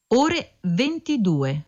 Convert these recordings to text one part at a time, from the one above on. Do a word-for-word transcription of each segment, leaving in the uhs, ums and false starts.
ore ventidue.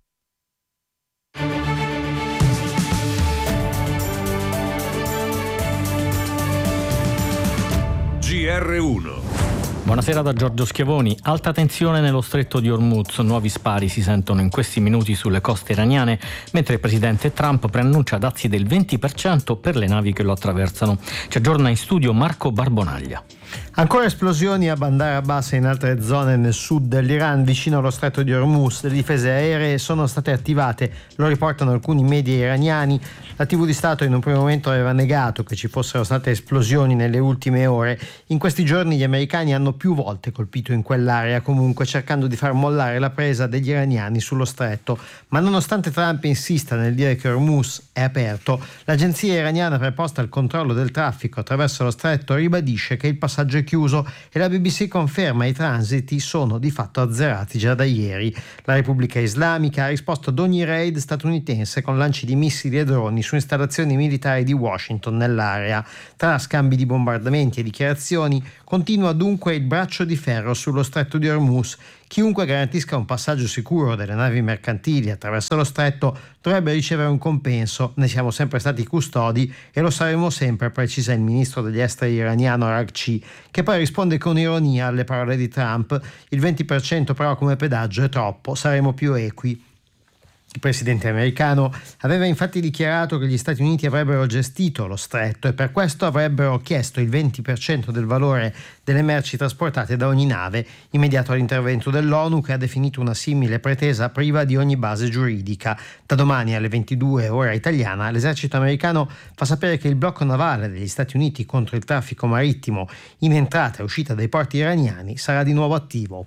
G R uno. Buonasera da Giorgio Schiavoni. Alta tensione nello stretto di Hormuz. Nuovi spari si sentono in questi minuti sulle coste iraniane, mentre il presidente Trump preannuncia dazi del venti per cento per le navi che lo attraversano. Ci aggiorna in studio Marco Barbonaglia. Ancora esplosioni a Bandar Abbas e in altre zone nel sud dell'Iran, vicino allo stretto di Hormuz. Le difese aeree sono state attivate, lo riportano alcuni media iraniani. La tivù di Stato in un primo momento aveva negato che ci fossero state esplosioni nelle ultime ore. In questi giorni gli americani hanno più volte colpito in quell'area, comunque cercando di far mollare la presa degli iraniani sullo stretto. Ma nonostante Trump insista nel dire che Hormuz è aperto, l'agenzia iraniana preposta al controllo del traffico attraverso lo stretto ribadisce che il passaggio è chiuso e la B B C conferma i transiti sono di fatto azzerati già da ieri. La Repubblica Islamica ha risposto ad ogni raid statunitense con lanci di missili e droni su installazioni militari di Washington nell'area. Tra scambi di bombardamenti e dichiarazioni continua dunque il braccio di ferro sullo stretto di Hormuz. Chiunque garantisca un passaggio sicuro delle navi mercantili attraverso lo stretto dovrebbe ricevere un compenso. Ne siamo sempre stati custodi e lo saremo sempre, precisa il ministro degli esteri iraniano Araghchi, che poi risponde con ironia alle parole di Trump: il venti per cento però come pedaggio è troppo, saremo più equi. Il presidente americano aveva infatti dichiarato che gli Stati Uniti avrebbero gestito lo stretto e per questo avrebbero chiesto il venti per cento del valore delle merci trasportate da ogni nave, immediato all'intervento dell'ONU, che ha definito una simile pretesa priva di ogni base giuridica. Da domani alle ventidue ora italiana l'esercito americano fa sapere che il blocco navale degli Stati Uniti contro il traffico marittimo in entrata e uscita dai porti iraniani sarà di nuovo attivo.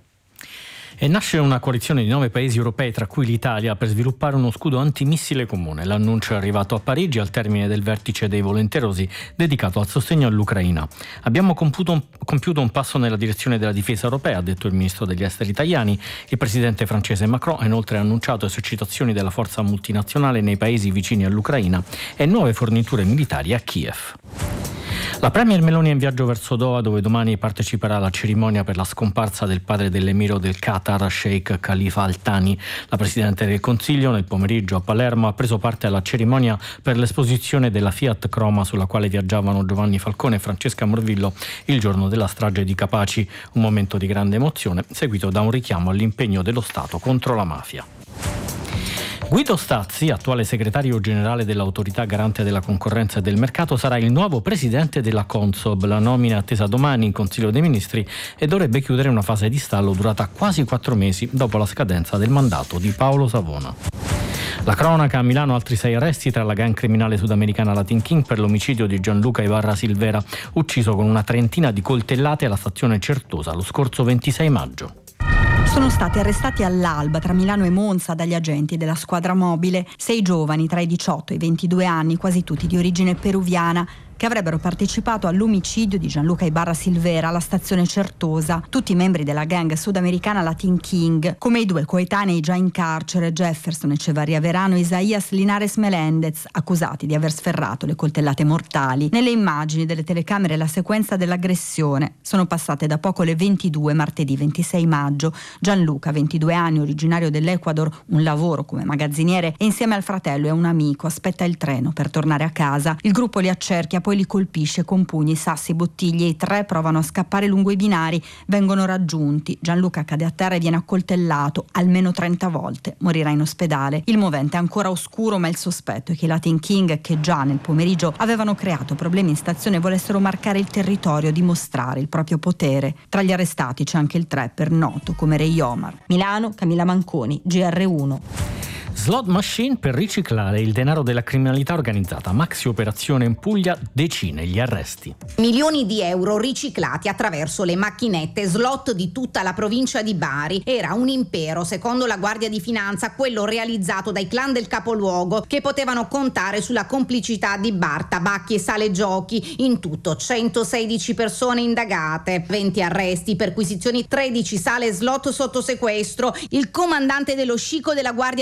E nasce una coalizione di nove paesi europei, tra cui l'Italia, per sviluppare uno scudo antimissile comune. L'annuncio è arrivato a Parigi al termine del vertice dei volenterosi dedicato al sostegno all'Ucraina. Abbiamo compiuto un, compiuto un passo nella direzione della difesa europea, ha detto il ministro degli esteri italiani. Il presidente francese Macron ha inoltre annunciato esercitazioni della forza multinazionale nei paesi vicini all'Ucraina e nuove forniture militari a Kiev. La premier Meloni è in viaggio verso Doha, dove domani parteciperà alla cerimonia per la scomparsa del padre dell'emiro del Qatar, Sheikh Khalifa Al Thani. La Presidente del Consiglio nel pomeriggio a Palermo ha preso parte alla cerimonia per l'esposizione della Fiat Croma, sulla quale viaggiavano Giovanni Falcone e Francesca Morvillo il giorno della strage di Capaci. Un momento di grande emozione, seguito da un richiamo all'impegno dello Stato contro la mafia. Guido Stazzi, attuale segretario generale dell'Autorità Garante della Concorrenza e del Mercato, sarà il nuovo presidente della Consob. La nomina è attesa domani in Consiglio dei Ministri e dovrebbe chiudere una fase di stallo durata quasi quattro mesi dopo la scadenza del mandato di Paolo Savona. La cronaca: a Milano altri sei arresti tra la gang criminale sudamericana Latin King per l'omicidio di Gianluca Ibarra Silvera, ucciso con una trentina di coltellate alla stazione Certosa lo scorso ventisei maggio. Sono stati arrestati all'alba tra Milano e Monza dagli agenti della squadra mobile sei giovani tra i diciotto e i ventidue anni, quasi tutti di origine peruviana, che avrebbero partecipato all'omicidio di Gianluca Ibarra Silvera alla stazione Certosa, tutti membri della gang sudamericana Latin King, come i due coetanei già in carcere, Jefferson Echevarria Verano e Isaías Linares Melendez, accusati di aver sferrato le coltellate mortali. Nelle immagini delle telecamere la sequenza dell'aggressione: sono passate da poco le ventidue, martedì ventisei maggio. Gianluca, ventidue anni, originario dell'Ecuador, un lavoro come magazziniere e insieme al fratello e un amico aspetta il treno per tornare a casa. Il gruppo li accerchia, poi li colpisce con pugni, sassi, bottiglie. I tre provano a scappare lungo i binari, vengono raggiunti. Gianluca cade a terra e viene accoltellato almeno trenta volte, morirà in ospedale. Il movente è ancora oscuro, ma il sospetto è che i Latin King, che già nel pomeriggio avevano creato problemi in stazione, volessero marcare il territorio, dimostrare il proprio potere. Tra gli arrestati c'è anche il trapper noto come Ray Omar. Milano, Camilla Manconi, G R uno. Slot machine per riciclare il denaro della criminalità organizzata. Maxi operazione in Puglia, decine gli arresti. Milioni di euro riciclati attraverso le macchinette slot di tutta la provincia di Bari. Era un impero, secondo la Guardia di Finanza, quello realizzato dai clan del capoluogo, che potevano contare sulla complicità di bar, tabacchi e sale giochi. In tutto centosedici persone indagate, venti arresti, perquisizioni tredici sale slot sotto sequestro. Il comandante dello scicco della Guardia di Finanza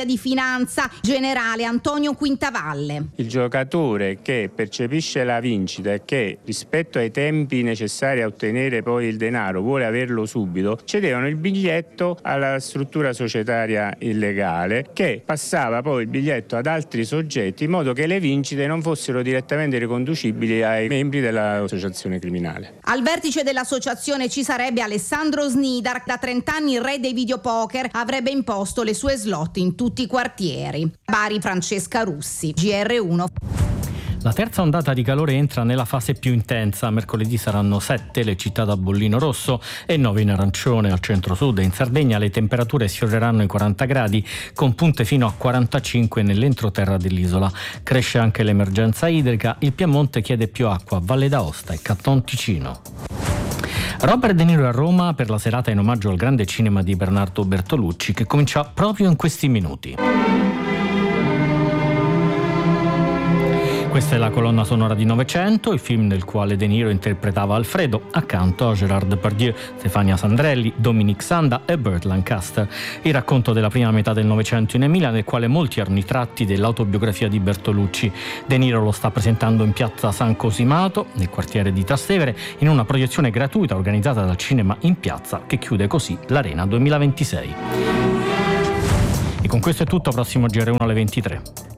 Finanza, generale Antonio Quintavalle. Il giocatore che percepisce la vincita e che rispetto ai tempi necessari a ottenere poi il denaro vuole averlo subito, cedevano il biglietto alla struttura societaria illegale, che passava poi il biglietto ad altri soggetti in modo che le vincite non fossero direttamente riconducibili ai membri dell'associazione criminale. Al vertice dell'associazione ci sarebbe Alessandro Snidar, da trent'anni il re dei videopoker, avrebbe imposto le sue slot in tutti i quartieri. Bari, Francesca Russi, G R uno. La terza ondata di calore entra nella fase più intensa. Mercoledì saranno sette le città da bollino rosso e nove in arancione. Al centro-sud e in Sardegna le temperature sfioreranno i quaranta gradi, con punte fino a quarantacinque nell'entroterra dell'isola. Cresce anche l'emergenza idrica. Il Piemonte chiede più acqua a Valle d'Aosta e Canton Ticino. Robert De Niro a Roma per la serata in omaggio al grande cinema di Bernardo Bertolucci, che comincia proprio in questi minuti. Questa è la colonna sonora di Novecento, il film nel quale De Niro interpretava Alfredo accanto a Gérard Depardieu, Stefania Sandrelli, Dominic Sanda e Burt Lancaster. Il racconto della prima metà del Novecento in Emilia, nel quale molti erano i tratti dell'autobiografia di Bertolucci. De Niro lo sta presentando in piazza San Cosimato, nel quartiere di Trastevere, in una proiezione gratuita organizzata dal Cinema in Piazza, che chiude così l'Arena duemilaventisei. E con questo è tutto, prossimo G R uno alle ventitré.